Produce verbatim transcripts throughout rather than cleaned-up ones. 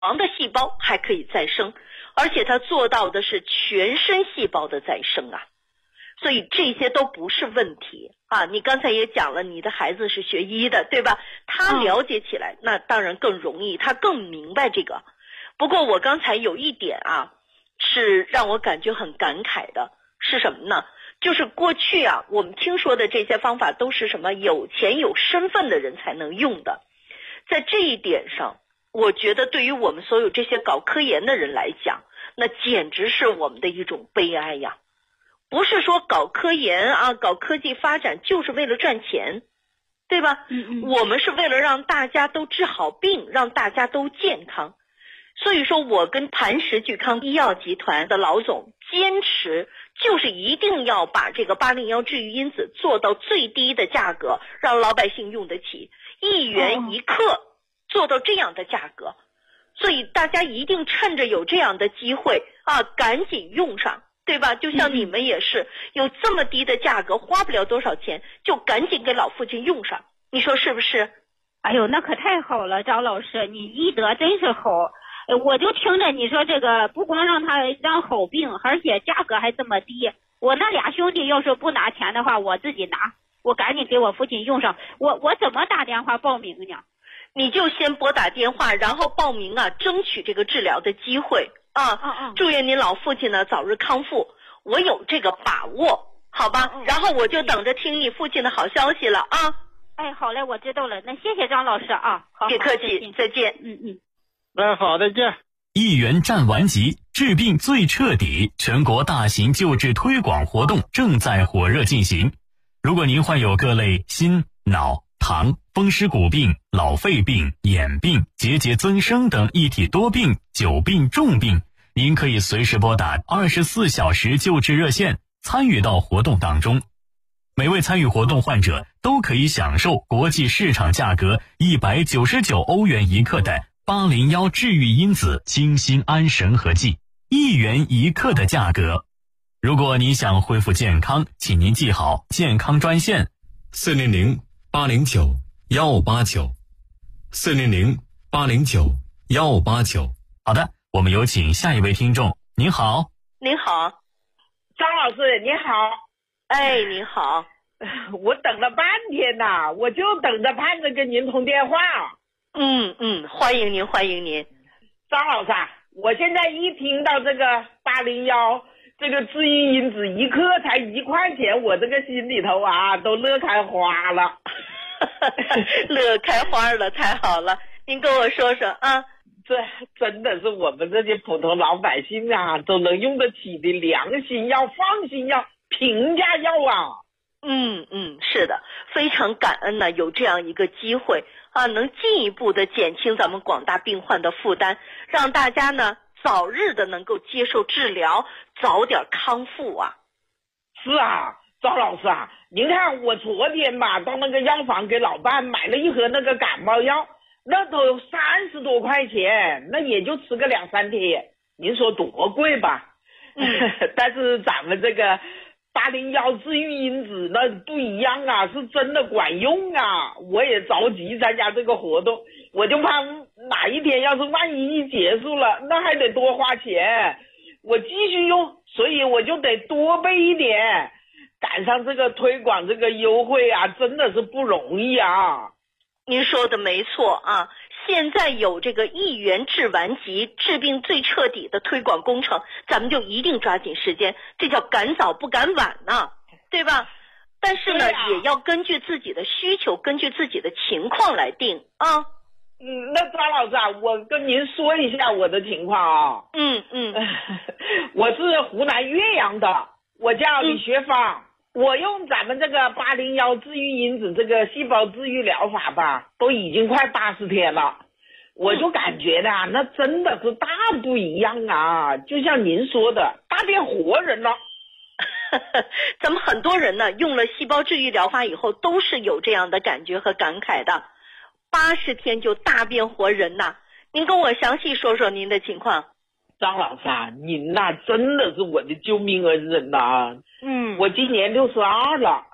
亡的细胞还可以再生，而且它做到的是全身细胞的再生啊。所以这些都不是问题啊！你刚才也讲了，你的孩子是学医的，对吧？他了解起来，那当然更容易，他更明白这个。不过我刚才有一点啊，是让我感觉很感慨的，是什么呢？就是过去啊，我们听说的这些方法都是什么有钱有身份的人才能用的。在这一点上，我觉得对于我们所有这些搞科研的人来讲，那简直是我们的一种悲哀呀！不是说搞科研啊，搞科技发展就是为了赚钱，对吧？ 嗯嗯， 我们是为了让大家都治好病，让大家都健康。所以说我跟磐石聚康医药集团的老总坚持，就是一定要把这个八零幺治愈因子做到最低的价格，让老百姓用得起，一元一克做到这样的价格。所以大家一定趁着有这样的机会啊，赶紧用上，对吧？就像你们也是有这么低的价格，花不了多少钱，就赶紧给老父亲用上，你说是不是？ 哎呦，那可太好了，张老师，你医德真是好。我就听着你说这个，不光让他让好病，而且价格还这么低。我那俩兄弟要是不拿钱的话，我自己拿，我赶紧给我父亲用上。我我怎么打电话报名呢？ 你就先拨打电话，然后报名啊，争取这个治疗的机会啊。 嗯嗯， 祝愿您老父亲呢早日康复，我有这个把握，好吧？ 嗯嗯， 然后我就等着听你父亲的好消息了啊。 哎，好嘞，我知道了。那谢谢张老师啊，好， 别客气，再见。 嗯嗯。 哎，好的，见。 一元战完疾，治病最彻底，全国大型救治推广活动正在火热进行。如果您患有各类心、脑、糖、风湿骨病、老肺病、眼病、结节增生等一体多病、久病重病，您可以随时拨打二十四小时救治热线，参与到活动当中。每位参与活动患者都可以享受国际市场价格一百九十九欧元一克的八零幺治愈因子清心安神合剂，一元一克的价格。如果你想恢复健康，请您记好健康专线四零零八零九幺五八九，四零零八零九幺五八九。 好的，我们有请下一位听众。您好。 您好。 张老师你好。 哎，你好。 我等了半天呐，我就等着盼着跟您通电话。 嗯嗯，欢迎您，欢迎您。 张老师啊，我现在一听到这个八零幺这个治愈因子一克才一块钱，我这个心里头啊都乐开花了。 乐开花了，太好了。您跟我说说啊， 这真的是我们这些普通老百姓啊都能用得起的良心药、放心药、平价药啊。 嗯嗯，是的，非常感恩呢，有这样一个机会啊，能进一步的减轻咱们广大病患的负担，让大家呢早日的能够接受治疗，早点康复啊。 是啊，赵老师啊，您看我昨天吧到那个药房给老伴买了一盒那个感冒药，那都三十多块钱，那也就吃个两三天，您说多贵吧？嗯，但是咱们这个八零幺治愈因子那不一样啊，是真的管用啊！我也着急参加这个活动，我就怕哪一天要是万一一结束了，那还得多花钱，我继续用，所以我就得多备一点，赶上这个推广这个优惠啊，真的是不容易啊。 您说的没错啊，现在有这个一元治完疾，治病最彻底的推广工程，咱们就一定抓紧时间，这叫赶早不赶晚呢，对吧？但是呢， 啊、 也要根据自己的需求，根据自己的情况来定啊。 嗯，那张老师啊，我跟您说一下我的情况啊。 嗯嗯， 我是湖南岳阳的，我叫李学芳。嗯，我用咱们这个八零幺治愈因子这个细胞治愈疗法吧，都已经快八十天了，我就感觉呢，那真的是大不一样啊！就像您说的，大变活人了。 咱们很多人呢，用了细胞治愈疗法以后，都是有这样的感觉和感慨的。八十天就大变活人呐！您跟我详细说说您的情况。 张老师啊，您呐真的是我的救命恩人呐！ 嗯， 我今年六十二了，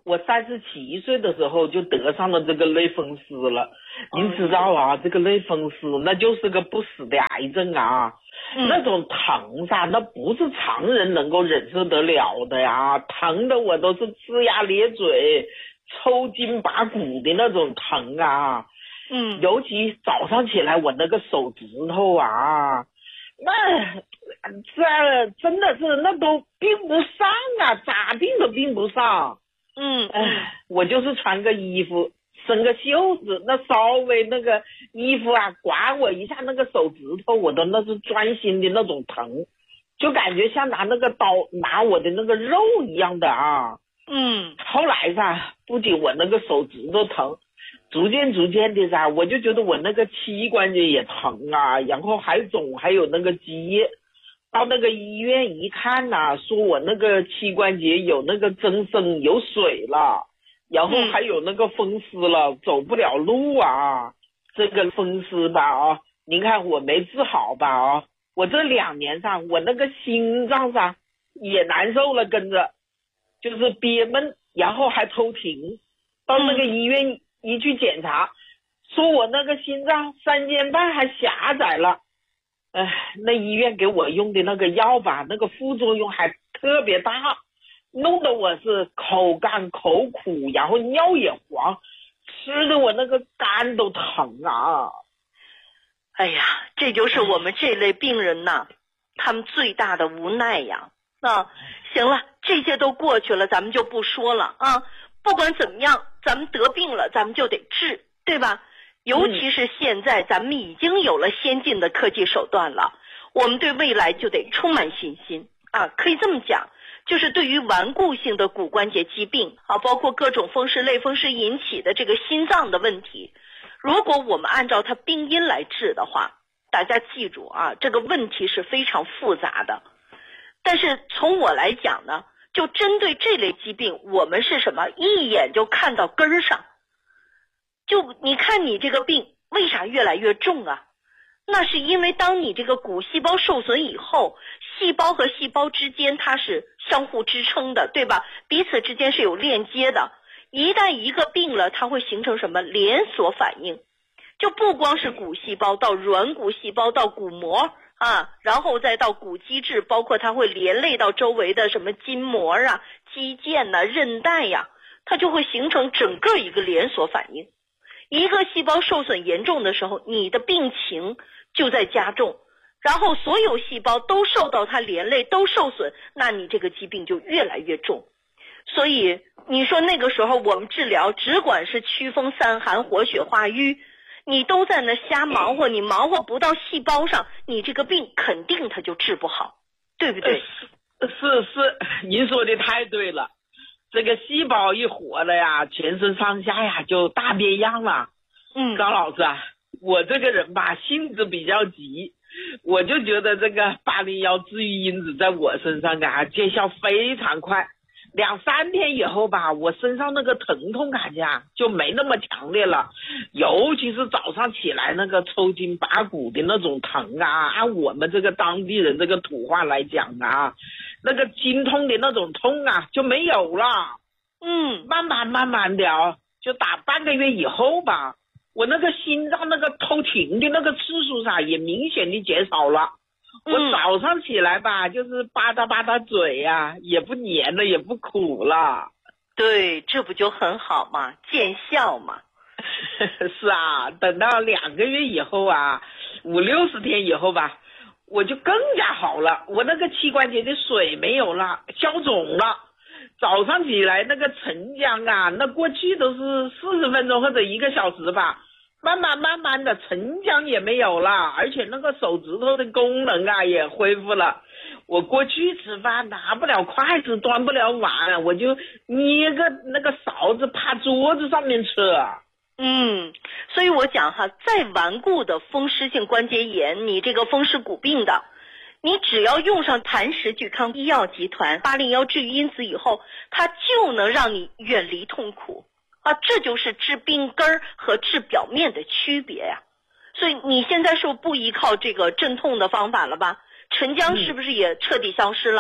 我三十七岁的时候就得上了这个类风湿了。您知道啊，这个类风湿那就是个不死的癌症啊。嗯、那种疼噻，那不是常人能够忍受得了的呀，疼的我都是龇牙咧嘴、抽筋拔骨的那种疼啊。嗯，尤其早上起来我那个手指头啊，那这真的是那都并不上啊，咋病都病不上。嗯，哎，我就是穿个衣服伸个袖子，那稍微那个衣服啊刮我一下那个手指头，我都那是钻心的那种疼，就感觉像拿那个刀拿我的那个肉一样的啊。嗯，后来噻，不仅我那个手指头疼，逐渐逐渐的噻，我就觉得我那个膝关节也疼啊，然后还肿，还有那个积液。到那个医院一看呐、啊，说我那个膝关节有那个增生有水了，然后还有那个风湿了，嗯、走不了路啊。这个风湿吧啊，您看我没治好吧啊，我这两年上我那个心脏上也难受了，跟着就是憋闷，然后还抽停。到那个医院一去检查，说我那个心脏三尖瓣还狭窄了。哎，那医院给我用的那个药吧，那个副作用还特别大，弄得我是口干口苦，然后尿也黄，吃的我那个肝都疼啊。 哎呀，这就是我们这类病人呐，他们最大的无奈呀。啊，行了，这些都过去了，咱们就不说了啊。不管怎么样，咱们得病了，咱们就得治，对吧？尤其是现在咱们已经有了先进的科技手段了，我们对未来就得充满信心啊！可以这么讲，就是对于顽固性的骨关节疾病啊，包括各种风湿类风湿引起的这个心脏的问题，如果我们按照它病因来治的话，大家记住啊，这个问题是非常复杂的。但是从我来讲呢，就针对这类疾病，我们是什么？一眼就看到根儿上。就你看你这个病为啥越来越重啊？那是因为当你这个骨细胞受损以后，细胞和细胞之间它是相互支撑的，对吧？彼此之间是有链接的。一旦一个病了，它会形成什么连锁反应？就不光是骨细胞到软骨细胞到骨膜啊，然后再到骨基质，包括它会连累到周围的什么筋膜啊、肌腱呐、韧带呀，它就会形成整个一个连锁反应。一个细胞受损严重的时候，你的病情就在加重，然后所有细胞都受到它连累，都受损，那你这个疾病就越来越重。所以你说那个时候我们治疗只管是祛风散寒活血化瘀，你都在那瞎忙活，你忙活不到细胞上，你这个病肯定它就治不好，对不对？ 是是，您说的太对了。这个细胞一活了呀，全身上下呀就大变样了。嗯，高老师啊，我这个人吧性子比较急，我就觉得这个八零幺治愈因子在我身上啊见效非常快，两三天以后吧，我身上那个疼痛感觉啊就没那么强烈了，尤其是早上起来那个抽筋拔骨的那种疼啊，按我们这个当地人这个土话来讲啊，那个经痛的那种痛啊就没有了。嗯，慢慢慢慢的啊，就打半个月以后吧，我那个心脏那个偷停的那个次数上也明显的减少了。我早上起来吧，就是吧嗒吧嗒嘴呀、啊，也不黏了，也不苦了。 对，这不就很好嘛，见效嘛。 是啊，等到两个月以后啊，五六十天以后吧，我就更加好了。我那个膝关节的水没有了，消肿了。早上起来那个晨僵啊，那过去都是四十分钟或者一个小时吧。慢慢慢慢的晨僵也没有了，而且那个手指头的功能啊也恢复了。我过去吃饭拿不了筷子，端不了碗，我就捏个那个勺子趴桌子上面吃。 嗯，所以我讲哈，再顽固的风湿性关节炎，你这个风湿骨病的，你只要用上谭氏聚康医药集团八零幺治愈因子以后，它就能让你远离痛苦。啊，这就是治病根儿和治表面的区别呀。所以你现在是不依靠这个镇痛的方法了吧？晨僵是不是也彻底消失了？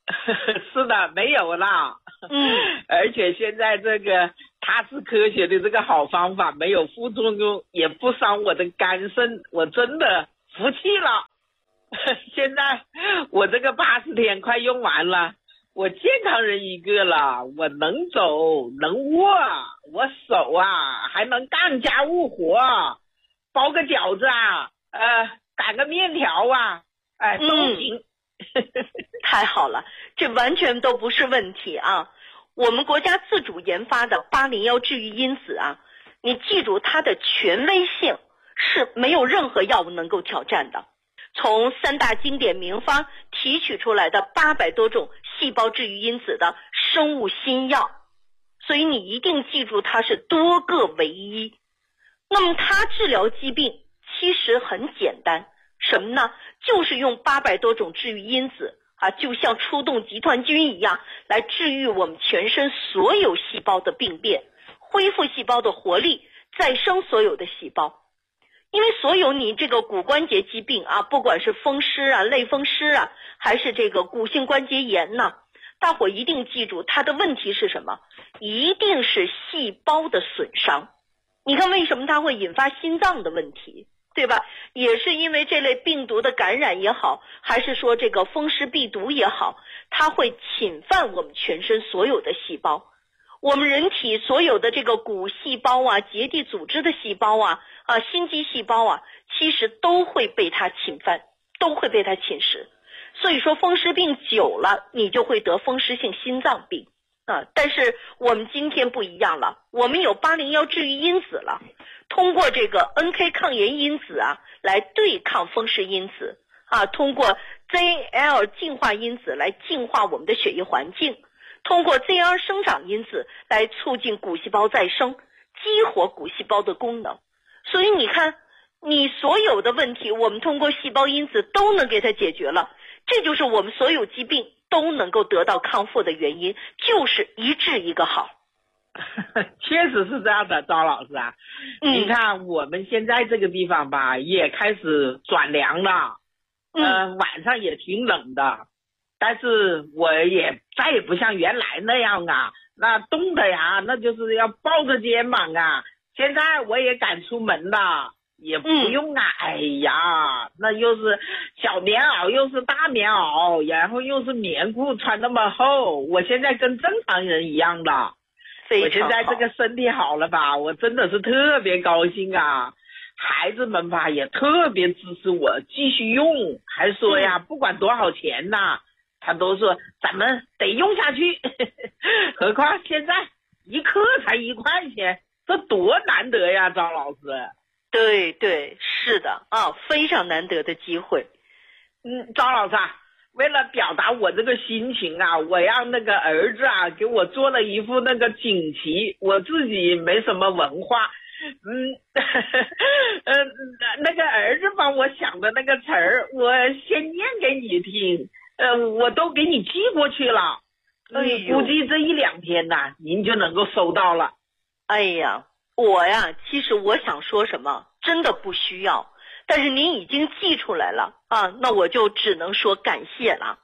是的，没有了。 嗯， 而且现在这个它是科学的这个好方法，没有副作用，也不伤我的肝肾，我真的服气了。现在我这个八十天快用完了，我健康人一个了，我能走能卧，我手啊还能干家务活，包个饺子啊，呃，擀个面条啊，哎、呃、都行。嗯太好了，这完全都不是问题啊！我们国家自主研发的八零幺治愈因子啊，你记住它的权威性是没有任何药物能够挑战的。从三大经典名方提取出来的八百多种细胞治愈因子的生物新药，所以你一定记住它是多个为一。那么它治疗疾病其实很简单。什么呢？就是用八百多种治愈因子啊，就像出动集团军一样，来治愈我们全身所有细胞的病变，恢复细胞的活力，再生所有的细胞。因为所有你这个骨关节疾病啊，不管是风湿啊、类风湿啊，还是这个骨性关节炎呢，大伙一定记住它的问题是什么？一定是细胞的损伤。你看为什么它会引发心脏的问题？对吧？也是因为这类病毒的感染也好，还是说这个风湿痹毒也好，它会侵犯我们全身所有的细胞。我们人体所有的这个骨细胞啊、结缔组织的细胞啊、啊心肌细胞啊，其实都会被它侵犯，都会被它侵蚀。所以说风湿病久了，你就会得风湿性心脏病啊。但是我们今天不一样了，我们有八零幺治愈因子了。通过这个 N K 抗炎因子啊，来对抗风湿因子啊，通过 Z L 净化因子来净化我们的血液环境，通过 Z R 生长因子来促进骨细胞再生，激活骨细胞的功能。所以你看，你所有的问题，我们通过细胞因子都能给它解决了，这就是我们所有疾病都能够得到康复的原因，就是一治一个好。 确实是这样的，张老师啊，嗯、你看我们现在这个地方吧，也开始转凉了，嗯、呃，晚上也挺冷的，但是我也再也不像原来那样啊，那冻的呀，那就是要抱着肩膀啊。现在我也敢出门了，也不用啊，嗯、哎呀，那又是小棉袄，又是大棉袄，然后又是棉裤，穿那么厚，我现在跟正常人一样的。我现在这个身体好了吧，我真的是特别高兴啊！孩子们吧也特别支持我继续用，还说呀，不管多少钱呐，他都说咱们得用下去。何况现在一克才一块钱，这多难得呀，张老师。 对对，是的啊，非常难得的机会。 嗯，张老师啊，为了表达我这个心情啊，我让那个儿子啊给我做了一副那个锦旗，我自己没什么文化，嗯，呃，那个儿子帮我想的那个词儿，我先念给你听，呃，我都给你寄过去了， 哎呦， 估计这一两天呐，您就能够收到了。 哎呀，我呀，其实我想说什么，真的不需要。但是您已经寄出来了啊，那我就只能说感谢了。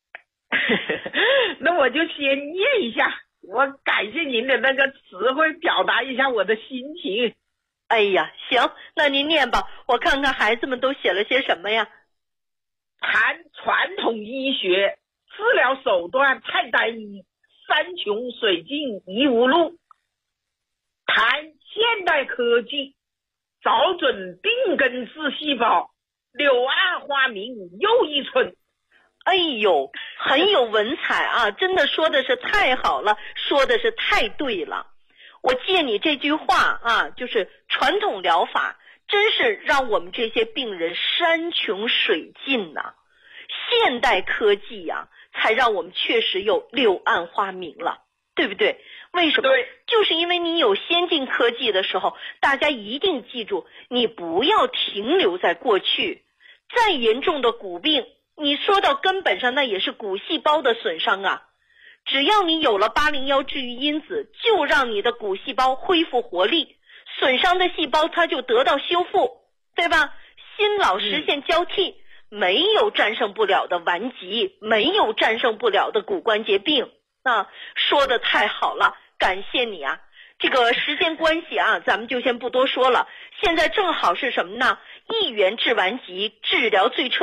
那我就先念一下，我感谢您的那个词汇，表达一下我的心情。 哎呀，行，那您念吧，我看看孩子们都写了些什么呀。 谈传统医学治疗手段太单一，山穷水尽疑无路。谈现代科技找准病根治细胞，柳暗花明又一村。 哎呦，很有文采啊，真的说的是太好了，说的是太对了。我借你这句话啊，就是传统疗法真是让我们这些病人山穷水尽呐、啊，现代科技呀、啊，才让我们确实有柳暗花明了，对不对？为什么？ 对， 就是因为你有先进科技的时候，大家一定记住，你不要停留在过去。再严重的骨病，你说到根本上，那也是骨细胞的损伤啊。只要你有了八零幺治愈因子，就让你的骨细胞恢复活力，损伤的细胞它就得到修复，对吧？新老实现交替，嗯、 没有战胜不了的顽疾，没有战胜不了的骨关节病。啊，说的太好了，感谢你啊。这个时间关系啊，咱们就先不多说了。现在正好是什么呢？一元治顽疾，治疗最彻